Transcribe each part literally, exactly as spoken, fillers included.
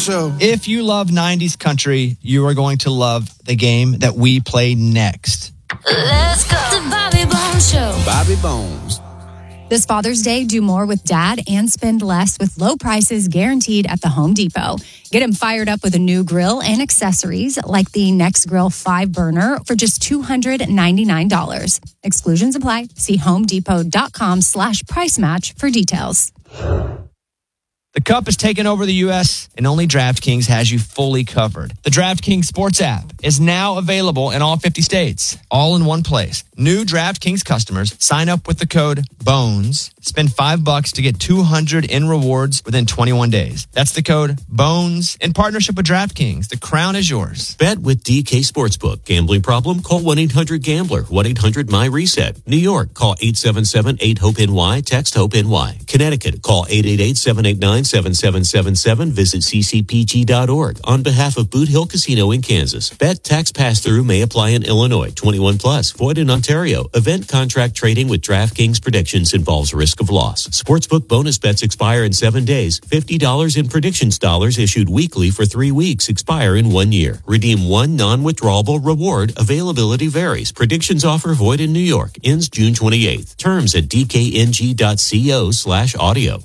Show. If you love nineties country, you are going to love the game that we play next. Let's go. The Bobby Bones Show. Bobby Bones. This Father's Day, do more with Dad and spend less with low prices guaranteed at the Home Depot. Get him fired up with a new grill and accessories like the Next Grill five burner for just two hundred ninety-nine dollars. Exclusions apply. See homedepot.com slash price match for details. The Cup has taken over the U S, and only DraftKings has you fully covered. The DraftKings Sports app is now available in all fifty states, all in one place. New DraftKings customers sign up with the code BONES, spend five bucks to get two hundred in rewards within twenty-one days. That's the code BONES in partnership with DraftKings. The crown is yours. Bet with D K Sportsbook. Gambling problem? Call one eight hundred gambler. one eight hundred my reset. New York, call eight seven seven eight hope N Y. Text HOPE-NY. Connecticut, call eight eight eight seven eight nine seven seven seven seven. Visit c c p g dot org. On behalf of Boot Hill Casino in Kansas. Bet tax pass-through may apply in Illinois. twenty-one plus. Void in Ontario. Event contract trading with DraftKings predictions involves risk of loss. Sportsbook bonus bets expire in seven days. fifty dollars in predictions dollars issued weekly for three weeks expire in one year. Redeem one non-withdrawable reward. Availability varies. Predictions offer void in New York. Ends June twenty-eighth. Terms at d k n g dot co slash audio.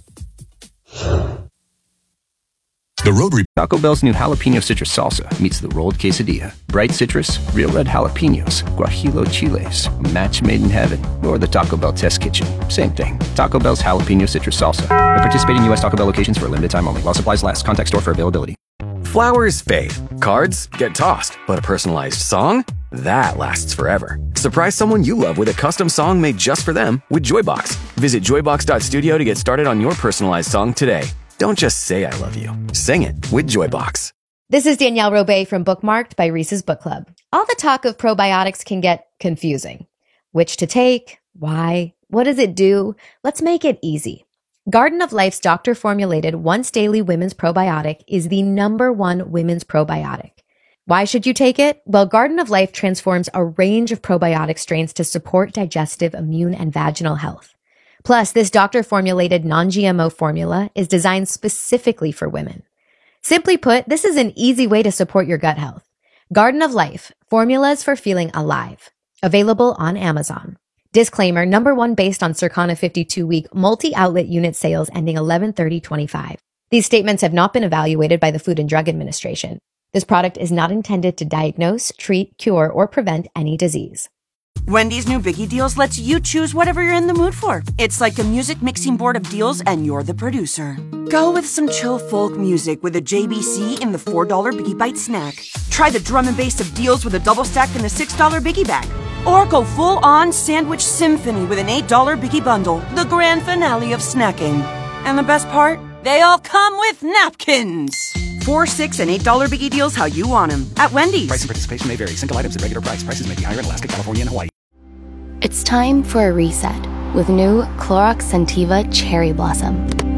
The Rotary Taco Bell's new jalapeno citrus salsa meets the rolled quesadilla. Bright citrus, real red jalapenos, guajillo chiles, a match made in heaven, or the Taco Bell test kitchen. Same thing. Taco Bell's jalapeno citrus salsa. At participating U S Taco Bell locations for a limited time only. While supplies last. Contact store for availability. Flowers fade. Cards get tossed. But a personalized song? That lasts forever. Surprise someone you love with a custom song made just for them with Joybox. Visit joybox dot studio to get started on your personalized song today. Don't just say I love you. Sing it with Joybox. This is Danielle Robay from Bookmarked by Reese's Book Club. All the talk of probiotics can get confusing. Which to take? Why? What does it do? Let's make it easy. Garden of Life's doctor-formulated once daily women's probiotic is the number one women's probiotic. Why should you take it? Well, Garden of Life transforms a range of probiotic strains to support digestive, immune, and vaginal health. Plus, this doctor-formulated non-G M O formula is designed specifically for women. Simply put, this is an easy way to support your gut health. Garden of Life, formulas for feeling alive. Available on Amazon. Disclaimer, number one based on Circana fifty-two week multi-outlet unit sales ending eleven thirty twenty-five. These statements have not been evaluated by the Food and Drug Administration. This product is not intended to diagnose, treat, cure, or prevent any disease. Wendy's new Biggie Deals lets you choose whatever you're in the mood for. It's like a music mixing board of deals, and you're the producer. Go with some chill folk music with a J B C in the four dollar Biggie Bite snack. Try the drum and bass of deals with a double stack in the six dollar Biggie Bag. Or go full-on sandwich symphony with an eight dollar Biggie Bundle, the grand finale of snacking. And the best part? They all come with napkins. Four, six, and eight dollar Biggie Deals how you want them at Wendy's. Price and participation may vary. Single items at regular price. Prices may be higher in Alaska, California, and Hawaii. It's time for a reset with new Clorox Scentiva Cherry Blossom.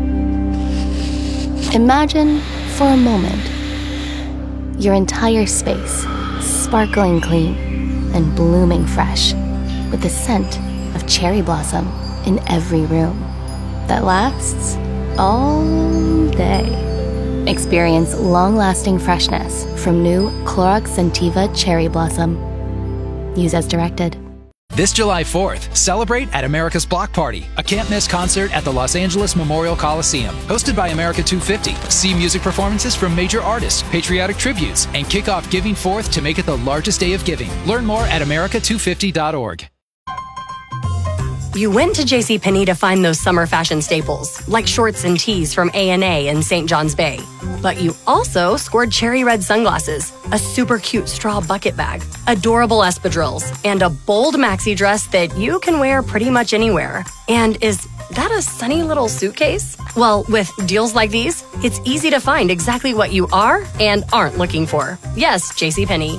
Imagine, for a moment, your entire space sparkling clean and blooming fresh with the scent of cherry blossom in every room that lasts all day. Experience long-lasting freshness from new Clorox Scentiva Cherry Blossom. Use as directed. This July fourth, celebrate at America's Block Party, a can't-miss concert at the Los Angeles Memorial Coliseum. Hosted by America two fifty. See music performances from major artists, patriotic tributes, and kick off Giving Forth to make it the largest day of giving. Learn more at america two fifty dot org. You went to JCPenney to find those summer fashion staples, like shorts and tees from A and A in Saint John's Bay. But you also scored cherry red sunglasses, a super cute straw bucket bag, adorable espadrilles, and a bold maxi dress that you can wear pretty much anywhere. And is that a sunny little suitcase? Well, with deals like these, it's easy to find exactly what you are and aren't looking for. Yes, JCPenney.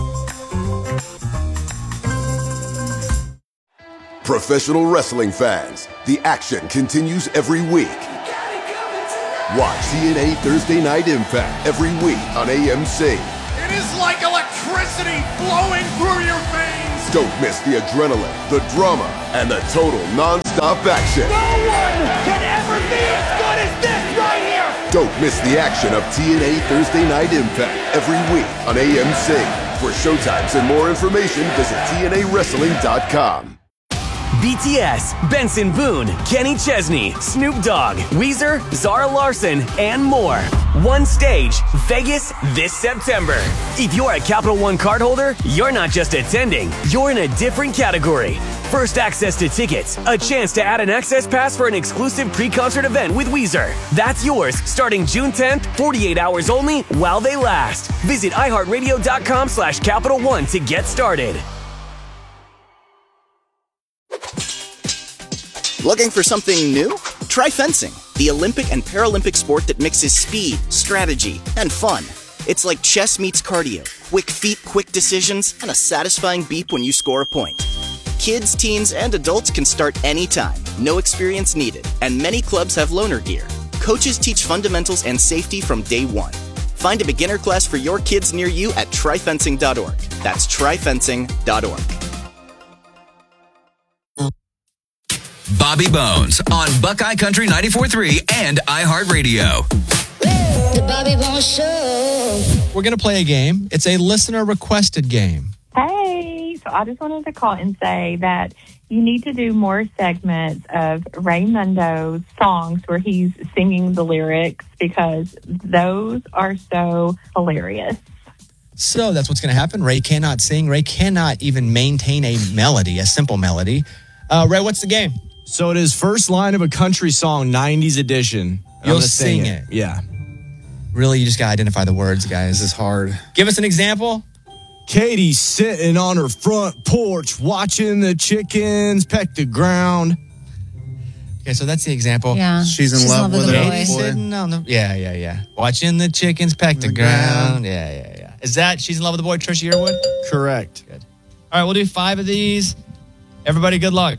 Professional wrestling fans, the action continues every week. Watch T N A Thursday Night Impact every week on A M C. It is like electricity flowing through your veins. Don't miss the adrenaline, the drama, and the total non-stop action. No one can ever be as good as this right here. Don't miss the action of T N A Thursday Night Impact every week on A M C. For showtimes and more information, visit T N A wrestling dot com. B T S, Benson Boone, Kenny Chesney, Snoop Dogg, Weezer, Zara Larson, and more. One stage, Vegas this September. If you're a Capital One cardholder, you're not just attending, you're in a different category. First access to tickets, a chance to add an access pass for an exclusive pre-concert event with Weezer. That's yours starting June tenth, forty-eight hours only while they last. Visit iHeartRadio.com slash Capital One to get started. Looking for something new? Try fencing, the Olympic and Paralympic sport that mixes speed, strategy, and fun. It's like chess meets cardio, quick feet, quick decisions, and a satisfying beep when you score a point. Kids, teens, and adults can start anytime, no experience needed, and many clubs have loaner gear. Coaches teach fundamentals and safety from day one. Find a beginner class for your kids near you at try fencing dot org. That's try fencing dot org. Bobby Bones on Buckeye Country ninety-four point three and iHeartRadio. The Bobby Bones Show. We're going to play a game. It's a listener requested game. Hey, so I just wanted to call and say that you need to do more segments of Raymundo's songs where he's singing the lyrics because those are so hilarious. So that's what's going to happen. Ray cannot sing. Ray cannot even maintain a melody, a simple melody. Uh, Ray, what's the game? So it is first line of a country song, nineties edition. I'm You'll gonna sing it. Yeah. Really, you just got to identify the words, guys. This is hard. Give us an example. Katie's sitting on her front porch watching the chickens peck the ground. Okay, so that's the example. Yeah. She's in love, with, with a boy. Sitting on the, yeah, yeah, yeah. Watching the chickens peck the, the ground. ground. Yeah, yeah, yeah. Is that She's in Love with a Boy, Trisha Yearwood? Correct. Good. All right, we'll do five of these. Everybody, good luck.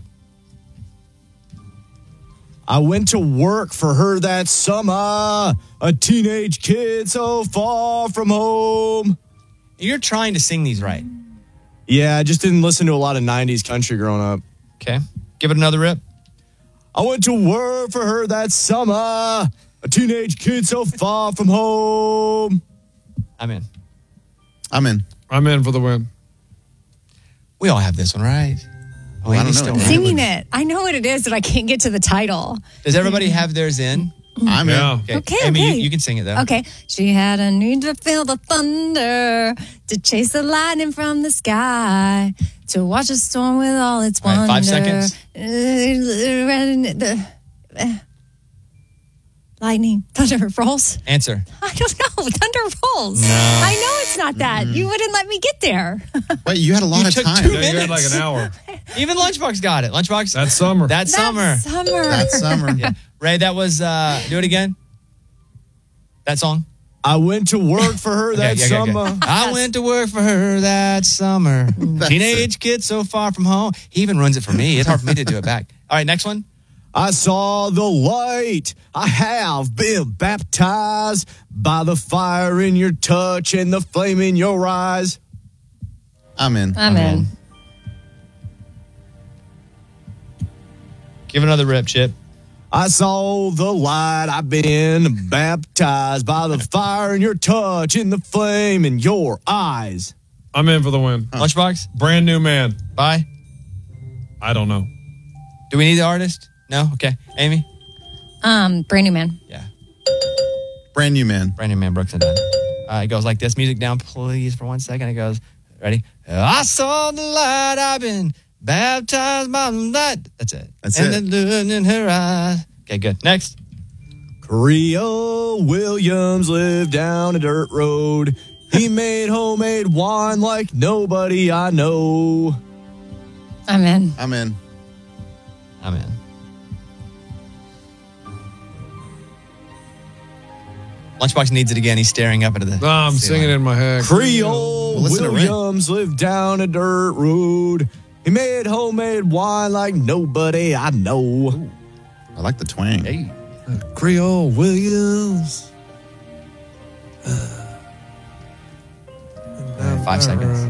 I went to work for her that summer, a teenage kid so far from home. You're trying to sing these right. Yeah, I just didn't listen to a lot of nineties country growing up. Okay. Give it another rip. I went to work for her that summer, a teenage kid so far from home. I'm in. I'm in. I'm in for the win. We all have this one, right? Oh, I don't know. Singing it. I know what it is, but I can't get to the title. Does everybody have theirs in? I'm yeah. in. Okay, Okay, Amy, okay. You, you can sing it, though. Okay. She had a need to feel the thunder, to chase the lightning from the sky, to watch a storm with all its All right, wonder. five seconds. The, uh, lightning, thunder rolls. Answer. I don't know. Thunder rolls. No. I know it's not that. You wouldn't let me get there. Wait, you had a lot You of took time. two Yeah, you had minutes. like an hour. Even Lunchbox got it. Lunchbox. That's summer. That's summer. That's summer. That's summer. Yeah. Ray, that was, uh, do it again. That song. I went to work for her that Okay, yeah, okay, summer. okay. I went to work for her that summer. Teenage kid so far from home. He even runs it for me. It's hard for me to do it back. All right, next one. I saw the light. I have been baptized by the fire in your touch and the flame in your eyes. I'm in. I'm in. Give another rip, Chip. I saw the light. I've been baptized by the fire in your touch and the flame in your eyes. I'm in for the win. Lunchbox. Brand new man. Bye. I don't know. Do we need the artist? No? Okay. Amy? Um, Brand New Man. Yeah. Brand new man. Brand new man, Brooks and Dunn. Uh, it goes like this. Music down, please, for one second. It goes, ready? I saw the light. I've been baptized by the light. That's it. That's and it. And the look in her eyes. Okay, good. Next. Creole Williams lived down a dirt road. He made homemade wine like nobody I know. I'm in. I'm in. I'm in. Lunchbox needs it again. He's staring up into the No, I'm ceiling. singing in my head. Creole Well, listen to Williams lived down a dirt road. He made homemade wine like nobody I know. I like the twang. Hey. Creole Williams. All right, five seconds.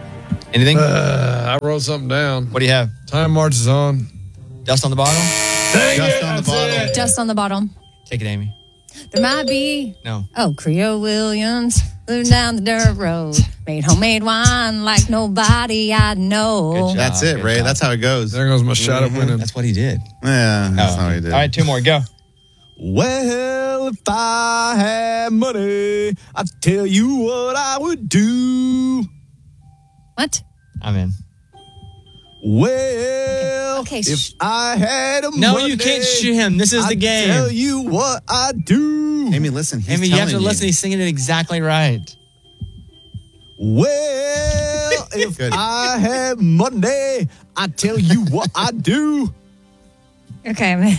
Anything? Uh, I wrote something down. What do you have? Time marches on. Dust on the bottle? Dang Just it, on the that's bottom. it. Just on the bottom. Take it, Amy. There might be. No. Oh, Creole Williams living down the dirt road. Made homemade wine like nobody I know. That's it, Good Ray. job. That's how it goes. There goes my shot at winning. That's what he did. Yeah, that's how he did. All right, two more. Go. Well, if I had money, I'd tell you what I would do. What? I'm in. Well, Okay, if sh- I had a No, money, you can't shoot him. This is the I'd game. tell you what I do. Amy, listen. He's Amy, you have to telling listen. He's singing it exactly right. Well, if Good. I had money, I'd tell you what I do. Okay, man.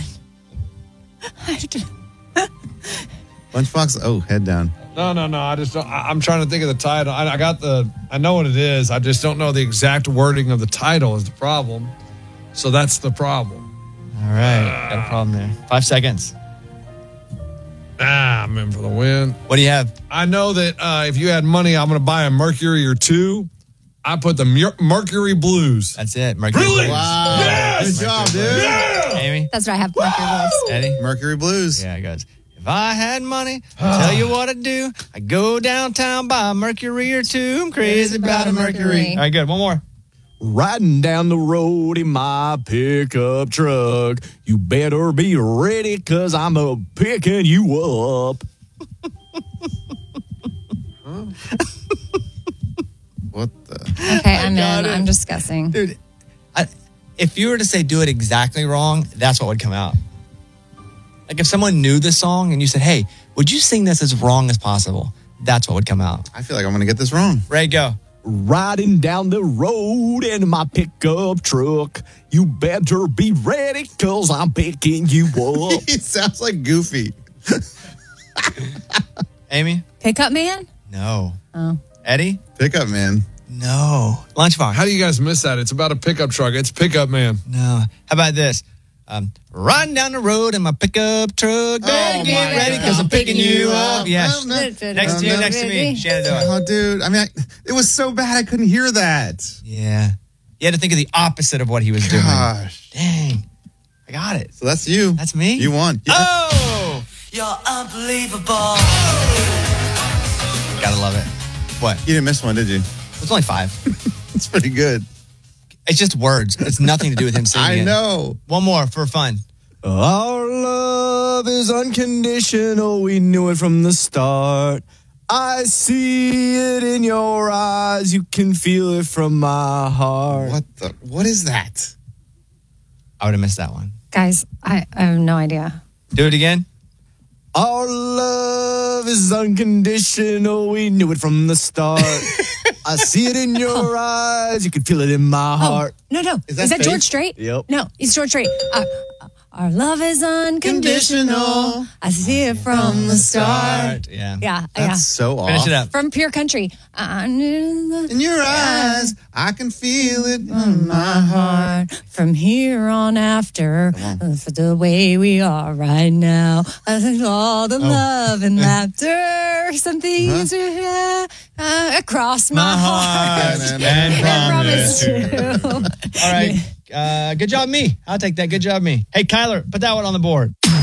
Lunchbox. Oh, head down. No, no, no. I just don't. I, I'm trying to think of the title. I, I got the. I know what it is. I just don't know the exact wording of the title is the problem. So that's the problem. All right. Got a problem there. Five seconds. Ah, I'm in for the win. What do you have? I know that uh, if you had money, I'm going to buy a Mercury or two. I put the Mer- Mercury Blues. That's it. Mercury Really? Blues. Wow. Yes! Good job, dude. Yeah! Amy? That's what I have. Mercury Blues. Eddie? Mercury Blues. Yeah, it goes. If I had money, I'd tell you what I'd do. I'd go downtown, buy a Mercury or two. I'm crazy about a Mercury. All right, good. One more. Riding down the road in my pickup truck. You better be ready, cause I'm a picking you up. What the? Okay, I'm in. got it. I'm discussing. Dude, I, if you were to say do it exactly wrong, that's what would come out. Like if someone knew this song and you said, hey, would you sing this as wrong as possible? That's what would come out. I feel like I'm going to get this wrong. Ray, go. Riding down the road in my pickup truck. You better be ready, cause I'm picking you up. He sounds like Goofy. Amy? Pickup man? No. Oh. Eddie? Pickup man. No. Lunchbox? How do you guys miss that? It's about a pickup truck. It's Pickup Man. No. How about this? Um, riding down the road in my pickup truck. Better Oh get my ready, God. cause I'm picking you up. Yeah. No, no. Next to No, you, no. next to me. Shenandoah. Oh, dude. I mean, I, it was so bad I couldn't hear that. Yeah. You had to think of the opposite of what he was doing. Gosh. Dang. I got it. So that's you. That's me? You won. Yeah. Oh! You're unbelievable. Gotta love it. What? You didn't miss one, did you? It's only five. It's pretty good. It's just words. It's nothing to do with him singing I it. know. One more for fun. Our love is unconditional. We knew it from the start. I see it in your eyes. You can feel it from my heart. What the? What is that? I would have missed that one. Guys, I, I have no idea. Do it again. Our love is unconditional. We knew it from the start. I see it in your eyes. You can feel it in my heart. No, no. Is Is that that, Faith? George Strait? Yep. No, it's George Strait. Uh, our love is unconditional. I see it from the start. Yeah. Yeah, That's yeah. so off. Finish it up. From Pure Country. I knew the In your eyes, I can feel it in my heart. heart from here on after for the way we are right now. I think all the love and laughter, some things uh, uh, across my, My heart And and I promise promise to. to. All right. Uh, good job, me. I'll take that. Good job, me. Hey, Kyler, put that one on the board.